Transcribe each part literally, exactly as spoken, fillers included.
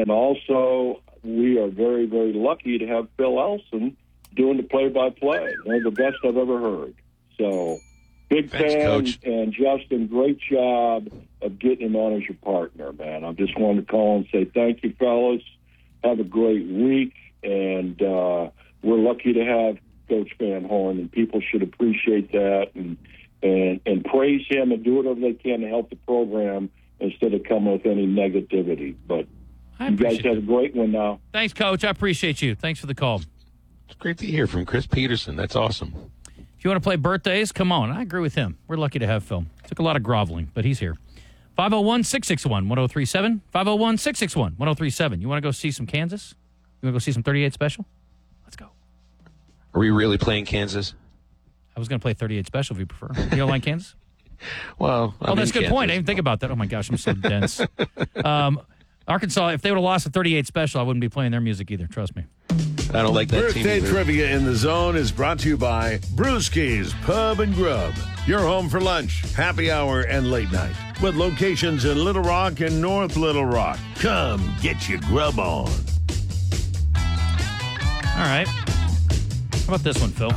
And also, we are very, very lucky to have Phil Elson doing the play-by-play. One of the best I've ever heard. So, big Thanks, fan. Coach. And Justin, great job of getting him on as your partner, man. I just wanted to call and say thank you, fellas. Have a great week. And uh, we're lucky to have Coach Van Horn, and people should appreciate that and, and, and praise him and do whatever they can to help the program instead of coming with any negativity. But I you guys appreciate have a it. great one now. Thanks, Coach. I appreciate you. Thanks for the call. It's great to hear from Chris Peterson. That's awesome. If you want to play birthdays, come on. I agree with him. We're lucky to have Phil. Took a lot of groveling, but he's here. five oh one, six six one, one oh three seven. five oh one, six six one, one oh three seven. You want to go see some Kansas? You want to go see some thirty-eight Special? Let's go. Are we really playing Kansas? I was going to play thirty-eight Special if you prefer. You don't like Kansas? Well, I'm Oh, that's a in good point. I Kansas. didn't think about that. Oh, my gosh, I'm so dense. Um, Arkansas, if they would have lost a thirty-eight Special, I wouldn't be playing their music either. Trust me. I don't like that team Birthday either. Trivia in the Zone is brought to you by Brewski's Pub and Grub. Your home for lunch, happy hour, and late night. With locations in Little Rock and North Little Rock. Come get your grub on. All right. How about this one, Phil?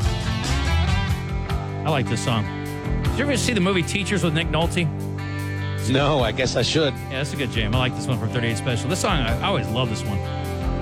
I like this song. Did you ever see the movie Teachers with Nick Nolte? No, I guess I should. Yeah, that's a good jam. I like this one from thirty-eight Special. This song, I, I always love this one.